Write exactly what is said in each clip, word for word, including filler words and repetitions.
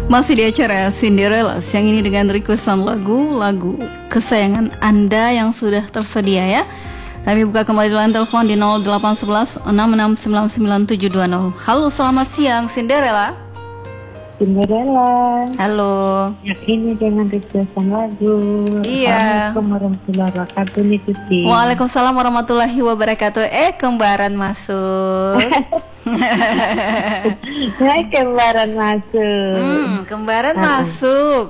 Masih di acara Cinderella yang ini dengan requestan lagu-lagu kesayangan Anda yang sudah tersedia ya. Kami buka kembali line telepon di nol delapan satu satu enam enam sembilan sembilan tujuh dua nol. Halo, selamat siang Cinderella. Cinderella. Halo. Ya, ini dengan requestan lagu. Iya. Assalamualaikum warahmatullahi wabarakatuh nih Tuti. Waalaikumsalam warahmatullahi wabarakatuh. Eh, kembaran masuk. Hai, kembaran masuk. Hmm, kembaran Ah. masuk.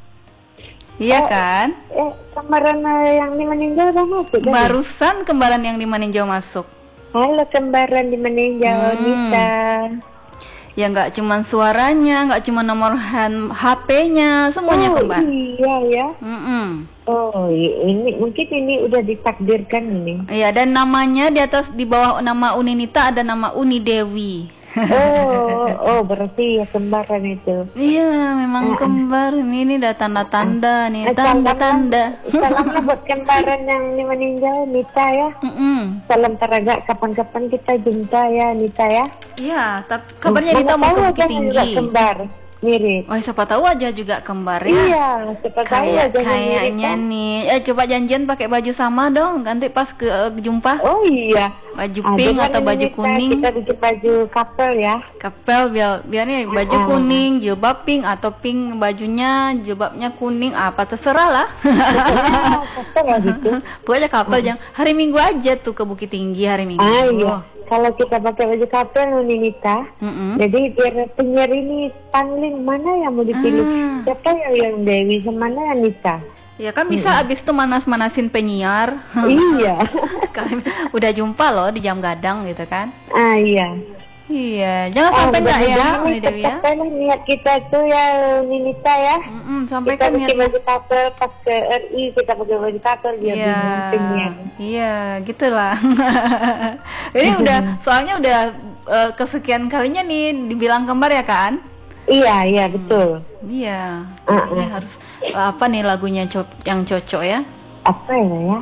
Iya Eh, kan? Eh, kembaran eh, yang di meninjau udah masuk tadi? Barusan kembaran yang di Maninjau masuk. Halo, kembaran di meninjau, Hmm. Nita. Ya nggak cuman suaranya, nggak cuma nomor hand H P-nya, semuanya Oh, kembar. iya ya. Mm-mm. Oh, i- ini mungkin ini udah ditakdirkan ini. Iya, dan namanya di atas di bawah nama Uninita ada nama Uni Dewi. Oh, oh berarti ya kembaran itu. Iya, memang Ah, ah. kembar. Ini ini udah tanda-tanda nih, Eh, tanda-tanda. Salamnya buat kembaran yang di meninjau, Nita ya. Mm-mm. Salam teragak, kapan-kapan kita jumpa ya Nita ya. Iya, tapi kabarnya Mana kita mau tahu ke aja Bukit juga Tinggi. kembar, mirip. Oh, siapa tahu aja juga kembar ya. Iya, siapa tahu Kayak aja yang mirip kayaknya kan. nih. Eh, coba janjian pakai baju sama dong. Nanti pas ke eh, jumpa Oh iya. baju Ah, pink dengan atau ini baju Nita, kuning. Kita bikin baju couple ya. Kapel biar biar nih baju Ah. kuning, jilbab pink atau pink bajunya, jilbabnya kuning, apa terserah lah. Ah, couple ya gitu. Pokoknya kapel jangan hari Minggu aja tuh ke Bukit Tinggi hari Minggu. Ah iya. Kalau kita pakai baju couple nih Nita. Mm-mm. Jadi biar penyiar ini pangling mana yang mau dipilih? Ah. Siapa yang yang Dewi, semana yang Nita? Ya kan bisa abis itu manas-manasin penyiar. Iya. Kalian udah jumpa loh di jam gadang gitu kan. Ah iya. Iya, jangan sampai enggak ya, Uni Dewi ya. Tercapai lah niat kita tuh ya, Ninita ya. Mm-mm, Kita sampaikan bikin niat. baju couple pas ke R I, kita pakai baju couple biar Iya, penyiar. iya, gitulah. Ini udah, soalnya udah eh, kesekian kalinya nih dibilang kembar ya kan? Iya, iya betul. Iya. Ah, Ini ah. harus apa nih lagunya co- yang cocok ya? Apa ya ya?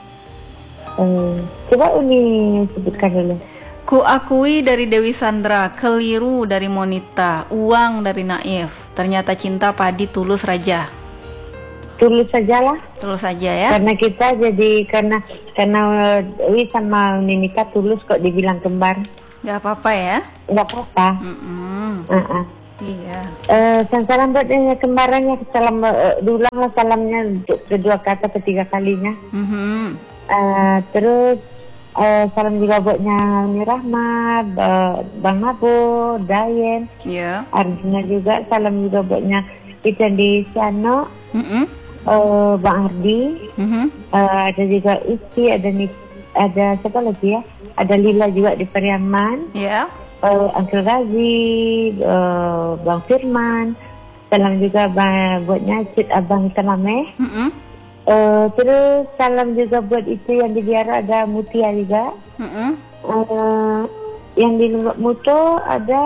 Eh, coba Uni sebutkan dulu. Ku akui dari Dewi Sandra, keliru dari Monita, uang dari Naif. Ternyata cinta padi tulus raja. Tulus sajalah. Tulus saja ya. Karena kita jadi karena karena Dewi sama Ninita tulus kok dibilang kembar. Gak apa-apa ya. Enggak apa-apa. Mm-mm. Ah, ah. Iya. Eh, salam buat eh, kembarannya, salam uh, diulanglah salamnya untuk kedua kata ketiga kalinya. Mhm. Eh, terus eh, salam juga buatnya Uni Rahmat, Ba- Bang Mabo, Dayen, Iya. Arjuna juga, salam juga buatnya kita di Siano, Mhm. eh, Bang Ardi, Mhm. eh, ada juga Isti, ada Nik, ada siapa lagi ya? Ada Lila juga di Periaman. Iya. uh, Uncle Razi, uh, Bang Firman, salam juga bang, buatnya Cid Abang Tename. Mhm. Uh, terus salam juga buat itu yang di biara ada Mutia juga. Mhm. Uh, yang di Lombok Muto ada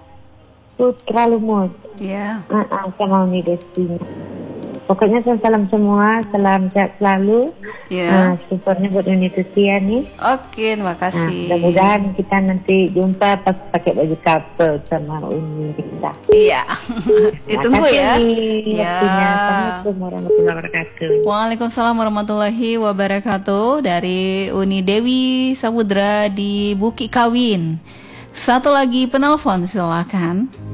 Putra Lumut. Iya. Uh, uh, sama Uni Destiny. Pokoknya saya salam semua, salam sehat selalu. Iya. Uh, supportnya buat Uni Tutia nih. Oke, terima Nah, kasih. mudah-mudahan kita nanti jumpa pas pakai baju couple sama Uni kita. Iya. Ditunggu ya. Iya. Ya. Assalamualaikum warahmatullahi wabarakatuh. Waalaikumsalam warahmatullahi wabarakatuh. Dari Uni Dewi Samudra di Bukit Kawin. Satu lagi penelpon silakan.